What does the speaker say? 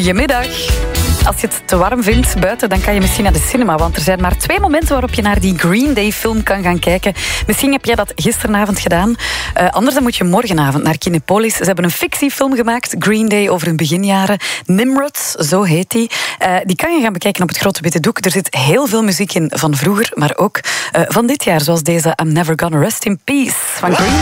Goedemiddag. Als je het te warm vindt buiten, dan kan je misschien naar de cinema. Want er zijn maar 2 momenten waarop je naar die Green Day film kan gaan kijken. Misschien heb jij dat gisteravond gedaan. Anders dan moet je morgenavond naar Kinepolis. Ze hebben een fictiefilm gemaakt, Green Day, over hun beginjaren. Nimrod, zo heet die. Die kan je gaan bekijken op het grote witte doek. Er zit heel veel muziek in van vroeger, maar ook van dit jaar. Zoals deze I'm Never Gonna Rest in Peace van Green Day.